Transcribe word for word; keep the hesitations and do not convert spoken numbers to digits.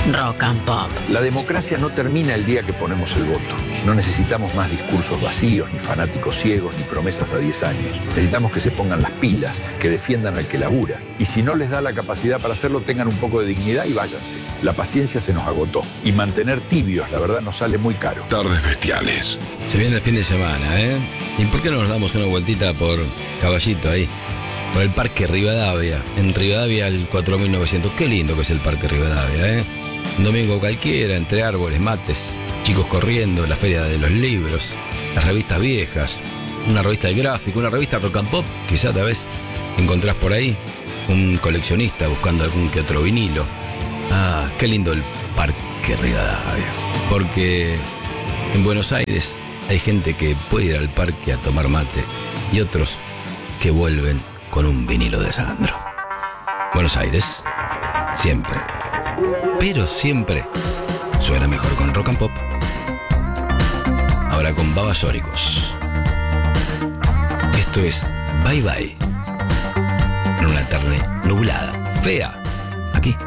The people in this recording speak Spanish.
Rock and Pop. La democracia no termina el día que ponemos el voto. No necesitamos más discursos vacíos, ni fanáticos ciegos, ni promesas a diez años. Necesitamos que se pongan las pilas, que defiendan al que labura. Y si no les da la capacidad para hacerlo, tengan un poco de dignidad y váyanse. La paciencia se nos agotó. Y mantener tibios, la verdad, nos sale muy caro. Tardes bestiales. Se viene el fin de semana, ¿eh? ¿Y por qué no nos damos una vueltita por Caballito ahí? Por el Parque Rivadavia. En Rivadavia, el cuatro mil novecientos. Qué lindo que es el Parque Rivadavia, ¿eh? Un domingo cualquiera, entre árboles, mates, chicos corriendo, la feria de los libros, las revistas viejas, una revista de gráfico, una revista rock and pop, quizás tal vez encontrás por ahí un coleccionista buscando algún que otro vinilo. Ah, qué lindo el Parque Rivadavia. Porque en Buenos Aires hay gente que puede ir al parque a tomar mate y otros que vuelven con un vinilo de Sandro. Buenos Aires, siempre. Pero siempre suena mejor con rock and pop. Ahora con Babasónicos. Esto es Bye Bye. En una tarde nublada, fea,